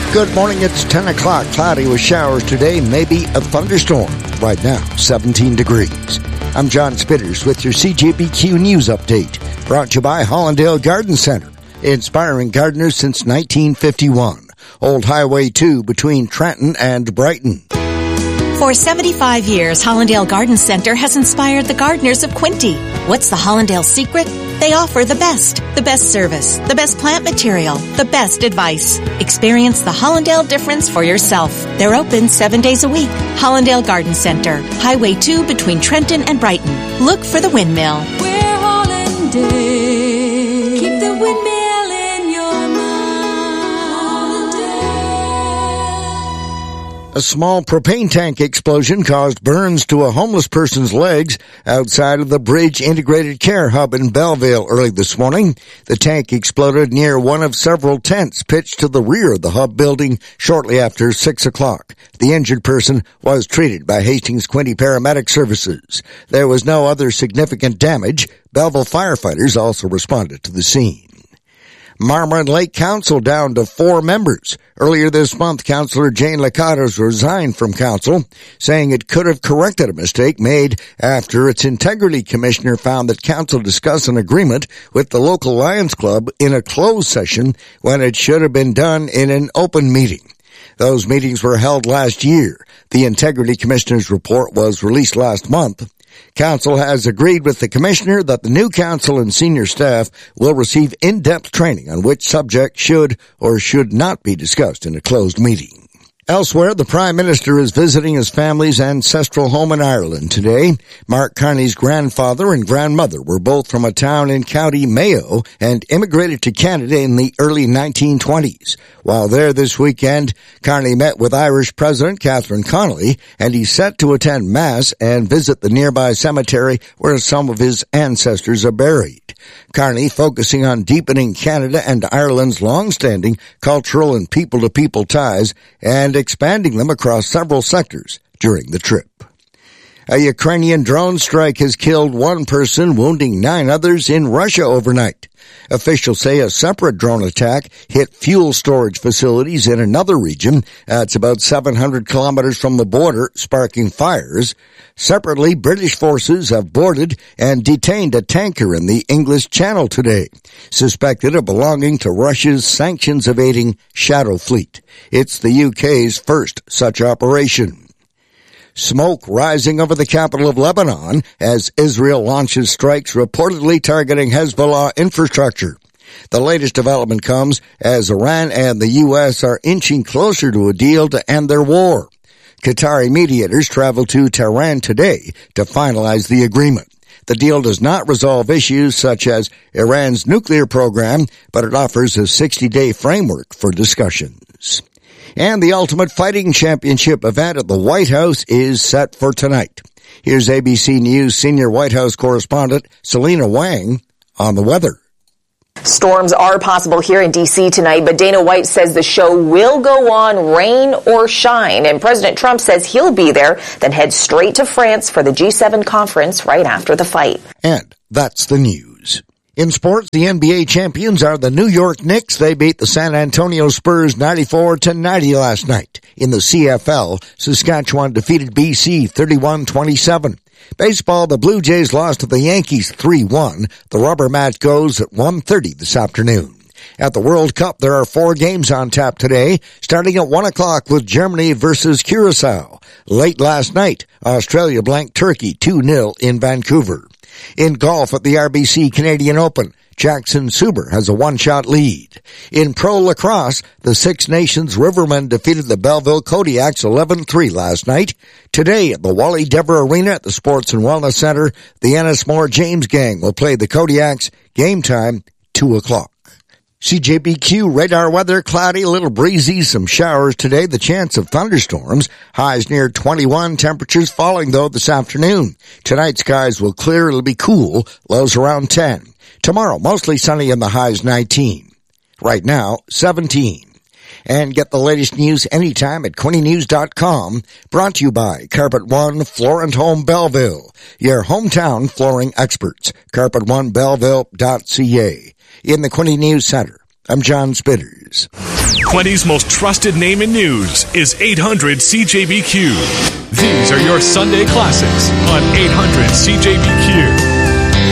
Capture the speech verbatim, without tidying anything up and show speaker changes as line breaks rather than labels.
Good morning, it's ten o'clock. Cloudy with showers today, maybe a thunderstorm. Right now, seventeen degrees. I'm John Spitters with your C J B Q News Update. Brought to you by Hollandale Garden Center. Inspiring gardeners since nineteen fifty-one. Old Highway two between Trenton and Brighton.
For seventy-five years, Hollandale Garden Center has inspired the gardeners of Quinty. What's the Hollandale secret? They offer the best, the best service, the best plant material, the best advice. Experience the Hollandale difference for yourself. They're open seven days a week. Hollandale Garden Center, Highway two between Trenton and Brighton. Look for the windmill.
We're Hollandale. Keep the windmill in your mind. Hollandale.
A small propane tank explosion caused burns to a homeless person's legs outside of the Bridge Integrated Care Hub in Belleville early this morning. The tank exploded near one of several tents pitched to the rear of the hub building shortly after six o'clock. The injured person was treated by Hastings Quinty Paramedic Services. There was no other significant damage. Belleville firefighters also responded to the scene. Marmorant Lake Council down to four members. Earlier this month, Councillor Jane Lakatos resigned from council, saying it could have corrected a mistake made after its integrity commissioner found that council discussed an agreement with the local Lions Club in a closed session when it should have been done in an open meeting. Those meetings were held last year. The integrity commissioner's report was released last month. Council has agreed with the commissioner that the new council and senior staff will receive in-depth training on which subject should or should not be discussed in a closed meeting. Elsewhere, the Prime Minister is visiting his family's ancestral home in Ireland today. Mark Carney's grandfather and grandmother were both from a town in County Mayo and immigrated to Canada in the early nineteen twenties. While there this weekend, Carney met with Irish President Catherine Connolly, and he's set to attend Mass and visit the nearby cemetery where some of his ancestors are buried. Carney focusing on deepening Canada and Ireland's long-standing cultural and people-to-people ties and expanding them across several sectors during the trip. A Ukrainian drone strike has killed one person, wounding nine others in Russia overnight. Officials say a separate drone attack hit fuel storage facilities in another region. That's about seven hundred kilometers from the border, sparking fires. Separately, British forces have boarded and detained a tanker in the English Channel today, suspected of belonging to Russia's sanctions-evading Shadow Fleet. It's the U K's first such operation. Smoke rising over the capital of Lebanon as Israel launches strikes reportedly targeting Hezbollah infrastructure. The latest development comes as Iran and the U S are inching closer to a deal to end their war. Qatari mediators travel to Tehran today to finalize the agreement. The deal does not resolve issues such as Iran's nuclear program, but it offers a sixty-day framework for discussions. And the Ultimate Fighting Championship event at the White House is set for tonight. Here's A B C News senior White House correspondent Selena Wang on the weather.
Storms are possible here in D C tonight, but Dana White says the show will go on rain or shine. And President Trump says he'll be there, then head straight to France for the G seven conference right after the fight.
And that's the news. In sports, the N B A champions are the New York Knicks. They beat the San Antonio Spurs ninety-four to ninety last night. In the C F L, Saskatchewan defeated B C thirty-one twenty-seven. Baseball, the Blue Jays lost to the Yankees three one. The rubber match goes at one thirty this afternoon. At the World Cup, there are four games on tap today, starting at one o'clock with Germany versus Curacao. Late last night, Australia blanked Turkey two nil in Vancouver. In golf at the R B C Canadian Open, Jackson Suber has a one-shot lead. In pro lacrosse, the Six Nations Rivermen defeated the Belleville Kodiaks eleven three last night. Today at the Wally Dever Arena at the Sports and Wellness Center, the Ennismore James Gang will play the Kodiaks. Game time, two o'clock. C J B Q radar weather, cloudy, a little breezy, some showers today, the chance of thunderstorms. Highs near twenty-one, temperatures falling though this afternoon. Tonight skies will clear, it'll be cool, lows around ten. Tomorrow, mostly sunny and the highs nineteen. Right now, seventeen. And get the latest news anytime at Quinty News dot com. Brought to you by Carpet One Floor and Home Belleville, your hometown flooring experts. Carpet One Belleville dot C A. In the Quinty News Center, I'm John Spitters.
Quinty's most trusted name in news is eight hundred C J B Q. These are your Sunday classics on eight hundred C J B Q.